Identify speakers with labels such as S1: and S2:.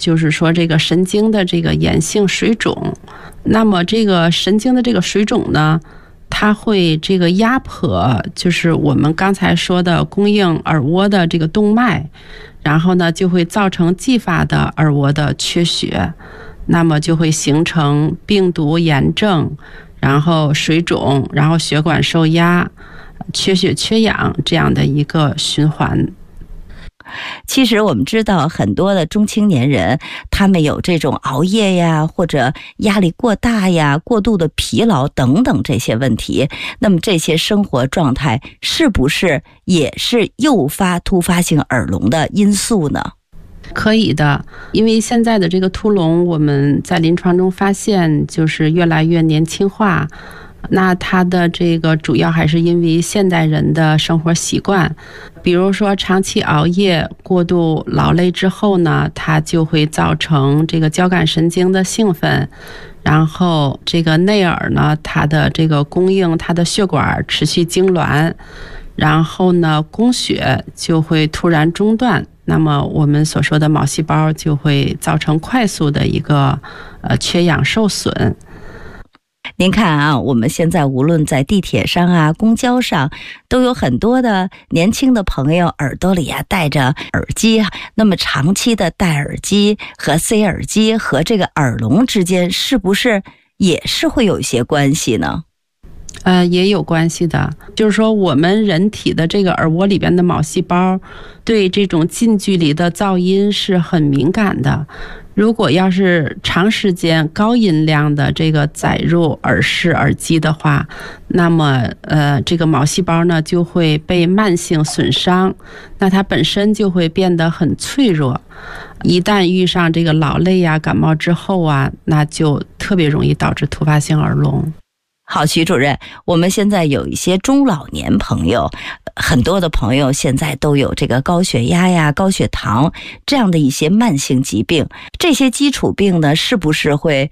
S1: 就是说这个神经的这个炎性水肿。那么这个神经的这个水肿呢，它会这个压迫，就是我们刚才说的供应耳蜗的这个动脉，然后呢就会造成继发的耳蜗的缺血，那么就会形成病毒炎症，然后水肿，然后血管受压，缺血缺氧这样的一个循环。
S2: 其实我们知道很多的中青年人，他们有这种熬夜呀，或者压力过大呀，过度的疲劳等等这些问题。那么这些生活状态是不是也是诱发突发性耳聋的因素呢？
S1: 可以的，因为现在的这个突聋，我们在临床中发现就是越来越年轻化。那它的这个主要还是因为现代人的生活习惯，比如说长期熬夜、过度劳累之后呢，它就会造成这个交感神经的兴奋，然后这个内耳呢，它的这个供应它的血管持续痉挛，然后呢供血就会突然中断，那么我们所说的脑细胞就会造成快速的一个缺氧受损。
S2: 您看啊，我们现在无论在地铁上啊、公交上，都有很多的年轻的朋友耳朵里啊戴着耳机。那么长期的戴耳机和塞耳机和这个耳聋之间，是不是也是会有一些关系呢？
S1: 也有关系的，就是说我们人体的这个耳蜗里边的脑细胞对这种近距离的噪音是很敏感的。如果要是长时间高音量的这个载入耳式耳机的话，那么这个脑细胞呢就会被慢性损伤，那它本身就会变得很脆弱。一旦遇上这个劳累呀、感冒之后啊，那就特别容易导致突发性耳聋。
S2: 好，徐主任，我们现在有一些中老年朋友，很多的朋友现在都有这个高血压呀、高血糖这样的一些慢性疾病，这些基础病呢，是不是会